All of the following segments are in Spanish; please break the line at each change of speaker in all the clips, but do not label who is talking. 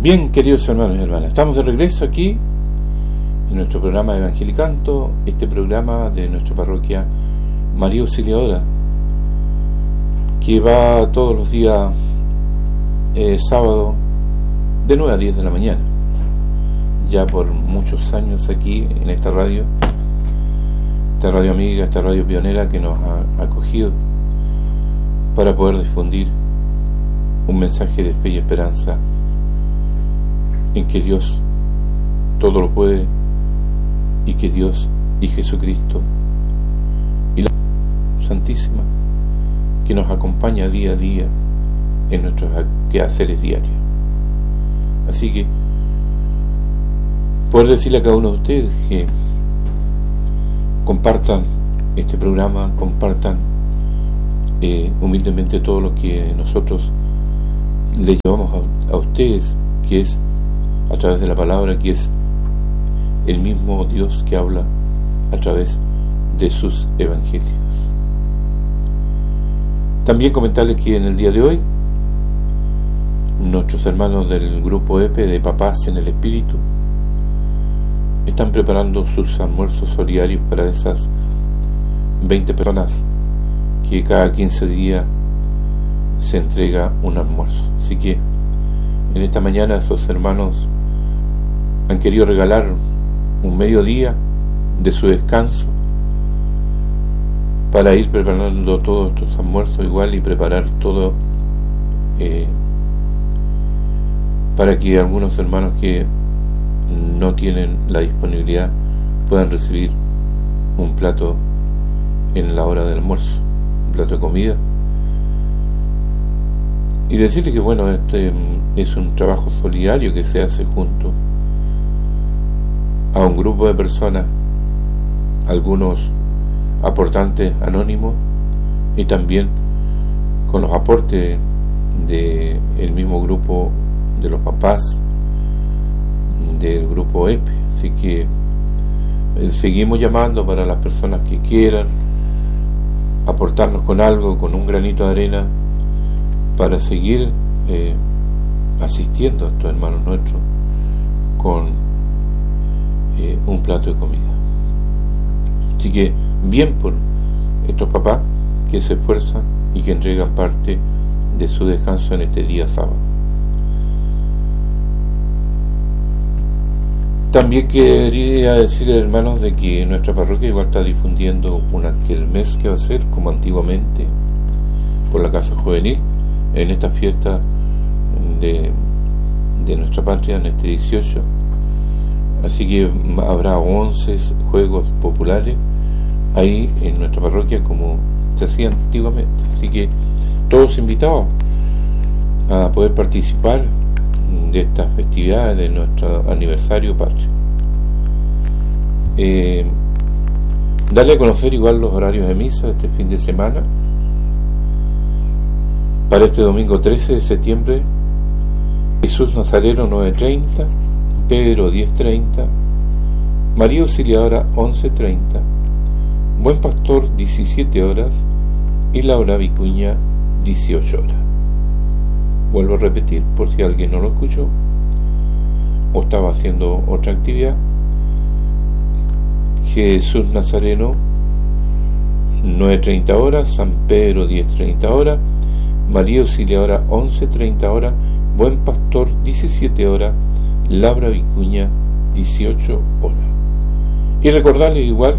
Bien, queridos hermanos y hermanas, estamos de regreso aquí en nuestro programa Evangelicanto, este programa de nuestra parroquia María Auxiliadora, que va todos los días sábado de 9 a 10 de la mañana, ya por muchos años aquí en esta radio amiga, esta radio pionera que nos ha acogido para poder difundir un mensaje de fe y esperanza en que Dios todo lo puede y que Dios y Jesucristo y la Santísima que nos acompaña día a día en nuestros quehaceres diarios. Así que poder decirle a cada uno de ustedes que compartan este programa, compartan humildemente todo lo que nosotros le llevamos a ustedes, que es a través de la palabra, que es el mismo Dios que habla a través de sus evangelios. También comentarles que en el día de hoy nuestros hermanos del grupo EPE de Papás en el Espíritu están preparando sus almuerzos solidarios para esas 20 personas que cada 15 días se entrega un almuerzo. Así que en esta mañana esos hermanos han querido regalar un mediodía de su descanso para ir preparando todos estos almuerzos igual y preparar todo para que algunos hermanos que no tienen la disponibilidad puedan recibir un plato en la hora del almuerzo, un plato de comida. Y decirle que bueno, este es un trabajo solidario que se hace junto a un grupo de personas, algunos aportantes anónimos y también con los aportes de el mismo grupo de los papás del grupo EPE. Así que seguimos llamando para las personas que quieran aportarnos con algo, con un granito de arena, para seguir asistiendo a estos hermanos nuestros con un plato de comida. Así que bien por estos papás que se esfuerzan y que entregan parte de su descanso en este día sábado. También quería decirles, hermanos, de que nuestra parroquia igual está difundiendo una kermés que va a ser como antiguamente por la Casa Juvenil en esta fiesta de nuestra patria en este 18. Así que habrá 11 juegos populares ahí en nuestra parroquia como se hacía antiguamente. Así que todos invitados a poder participar de estas festividades de nuestro aniversario patrio. Darle a conocer igual los horarios de misa este fin de semana. Para este domingo 13 de septiembre, Jesús Nazareno 9:30, Pedro 10:30, María Auxiliadora 11:30, Buen Pastor 17 horas y Laura Vicuña 18 horas. Vuelvo a repetir por si alguien no lo escuchó o estaba haciendo otra actividad. Jesús Nazareno 9:30 horas, San Pedro 10:30 horas, María Auxiliadora 11:30 horas, Buen Pastor 17 horas, Laura Vicuña 18 horas. Y recordarles igual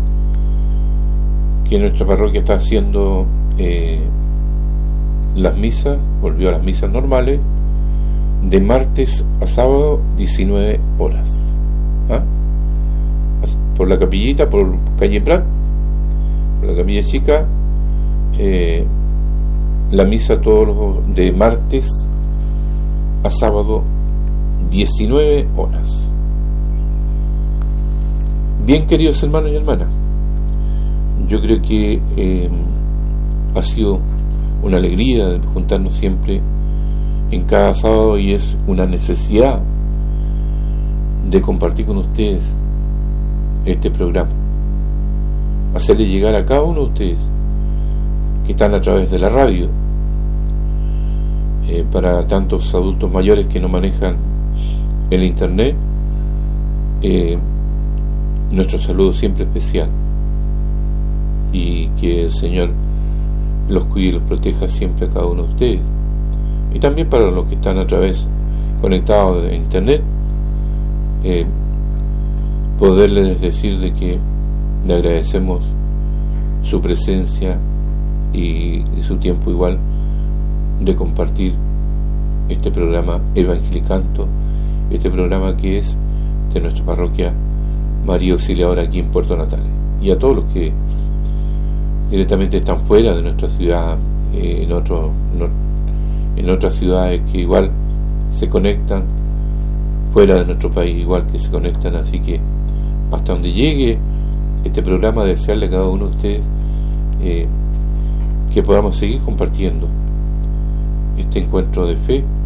que nuestra parroquia está haciendo las misas, volvió a las misas normales de martes a sábado 19 horas. Por la capillita, por calle Prat, por la capilla chica, la misa todos los de martes a sábado 19 horas. Bien, queridos hermanos y hermanas, yo creo que ha sido una alegría juntarnos siempre en cada sábado y es una necesidad de compartir con ustedes este programa, hacerle llegar a cada uno de ustedes que están a través de la radio para tantos adultos mayores que no manejan el internet, nuestro saludo siempre especial, y que el Señor los cuide y los proteja siempre a cada uno de ustedes. Y también para los que están a través conectados de internet, poderles decir de que le agradecemos su presencia y su tiempo igual de compartir este programa Evangelicanto, este programa que es de nuestra parroquia María Auxiliadora aquí en Puerto Natales, y a todos los que directamente están fuera de nuestra ciudad, en otras ciudades que igual se conectan, fuera de nuestro país igual que se conectan. Así que hasta donde llegue este programa, desearle a cada uno de ustedes que podamos seguir compartiendo este encuentro de fe